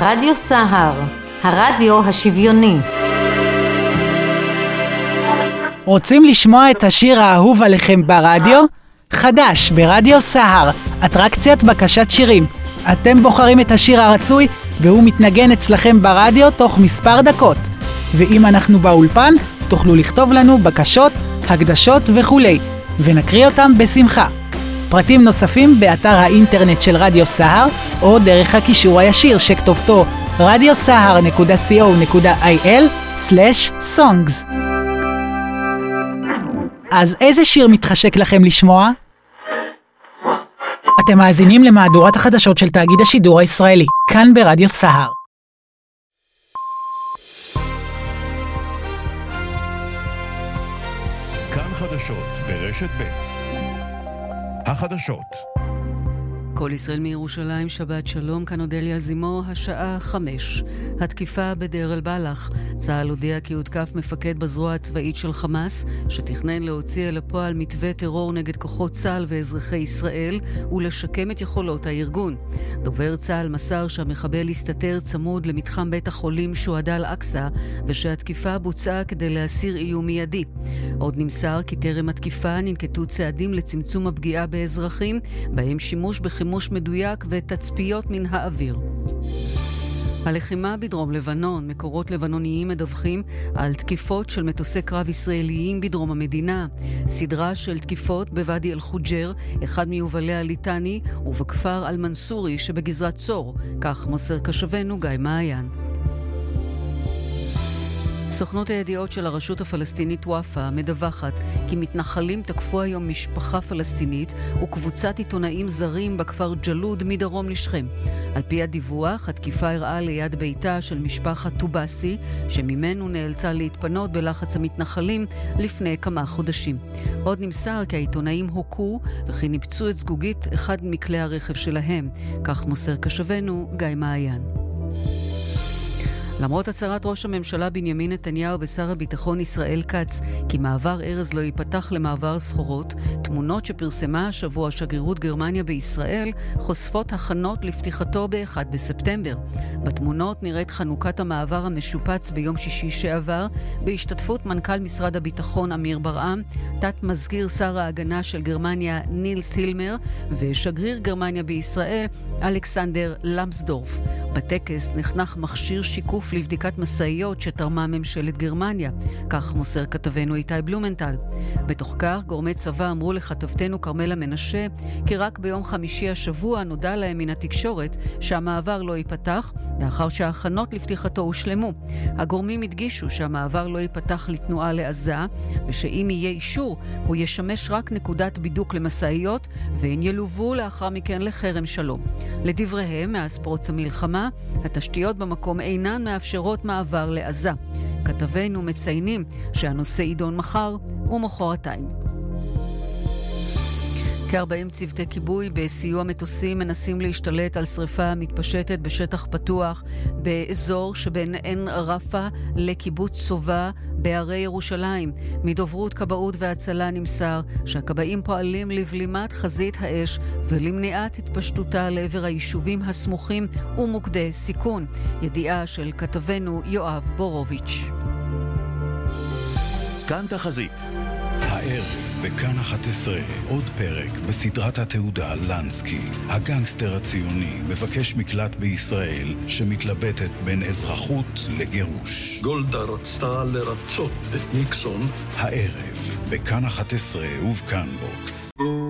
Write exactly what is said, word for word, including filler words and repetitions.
רדיו סהר, הרדיו השוויוני. רוצים לשמוע את השיר האהוב עליכם ברדיו? חדש ברדיו סהר, אטרקציית בקשת שירים. אתם בוחרים את השיר הרצוי והוא מתנגן אצלכם ברדיו תוך מספר דקות. ואם אנחנו באולפן, תוכלו לכתוב לנו בקשות, הקדשות וכולי, ונקריא אותם בשמחה. פרטים נוספים באתר האינטרנט של רדיו סהר, או דרך הקישור הישיר שכתובתו רדיו סהר נקודה סי או נקודה איי אל סלש סונגס. אז איזה שיר מתחשק לכם לשמוע? אתם מאזינים למהדורת החדשות של תאגיד השידור הישראלי, כאן ברדיו סהר. כאן חדשות ברשת ב'. החדשות. כל ישראל מירושלים, שבת שלום, כאן אודליה זימו, השעה חמש. התקיפה בדיר אל בלח. צה"ל הודיע כי הותקף מפקד בזרוע הצבאית של חמאס, שתכנן להוציא אל הפועל מתווה טרור נגד כוחות צה"ל ואזרחי ישראל, ולשקם את יכולות הארגון. דובר צה"ל מסר שהמחבל הסתתר צמוד למתחם בית החולים שוהדא אל-אקצא, ושהתקיפה בוצעה כדי להסיר איום מיידי. עוד נמסר כי טרם התקיפה ננקטו צעדים לצמצום הפגיעה באזרחים, בהם שימוש בחימוש מדויק ותצפיות מן האוויר. הלחימה בדרום לבנון, מקורות לבנוניים מדווחים על תקיפות של מטוסי קרב ישראליים בדרום המדינה. סדרה של תקיפות בוואדי אל-חוג'ר, אחד מיובלי הליטני, ובכפר אל-מנסורי שבגזרת צור, כך מוסר קשבנו גיא מעיין. סוכנות הידיעות של הרשות הפלסטינית וואפה מדווחת כי מתנחלים תקפו היום משפחה פלסטינית וקבוצת עיתונאים זרים בכפר ג'לוד מדרום לשכם. על פי הדיווח, התקיפה הראה ליד ביתה של משפחת טובאסי, שממנו נאלצה להתפנות בלחץ המתנחלים לפני כמה חודשים. עוד נמסר כי העיתונאים הוקו וכי ניפצו את זגוגית אחד מכלי הרכב שלהם. כך מוסר קשבנו גיא מעיין. למרות הצהרת ראש הממשלה בנימין נתניהו ושר הביטחון ישראל כץ כי מעבר ארז לא ייפתח למעבר סחורות, תמונות שפרסמה השבוע שגרירות גרמניה בישראל חושפות הכנות לפתיחתו ב-אחד בספטמבר. בתמונות נראית חנוכת המעבר המשופץ ביום שישי שעבר, בהשתתפות מנכ"ל משרד הביטחון אמיר ברעם, תת מזכיר שר ההגנה של גרמניה נילס הילמר, ושגריר גרמניה בישראל אלכסנדר למסדורף. בטקס נחנך מכשיר שיקוף לבדיקת מסעיות שתרמה ממשלת גרמניה, כך מוסר כתבנו איתי בלומנטל. בתוך כך, גורמי צבא אמרו לכתבתנו קרמלה מנשה, כי רק ביום חמישי השבוע נודע להם מן התקשורת שהמעבר לא ייפתח, לאחר שההכנות לפתיחתו הושלמו. הגורמים הדגישו שהמעבר לא ייפתח לתנועה לעזה, ושאם יהיה אישור, הוא ישמש רק נקודת בידוק למסעיות, והן ילובו לאחר מכן לחרם שלום. לדבריהם, מאז פרוץ המלחמה, התשתיות במקום אינן מאפשרות מעבר לעזה. כתבנו מציינים שהנושא יידון מחר ומחרתיים. כ-ארבעים צוותי כיבוי בסיוע מטוסים מנסים להשתלט על שריפה מתפשטת בשטח פתוח באזור שבין עין רפה לקיבוץ סובה בערי ירושלים. מדוברות כבאות והצלה נמסר שהכבאים פועלים לבלימת חזית האש ולמניעת התפשטותה לעבר היישובים הסמוכים ומוקדי סיכון. ידיעה של כתבנו יואב בורוביץ'. כאן תחזית. הערב בכאן אחת עשרה עוד פרק בסדרת התעודה לנסקי. הגנגסטר הציוני מבקש מקלט בישראל שמתלבטת בין אזרחות לגירוש. גולדה רצתה לרצות את ניקסון. הערב בכאן אחת עשרה ובכאן בוקס.